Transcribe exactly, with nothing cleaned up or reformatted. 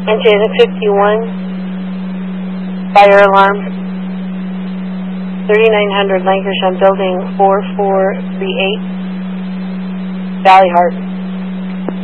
N J fifty-one, fire alarm, thirty-nine hundred Lancashire Building four four three eight, Valley Heart.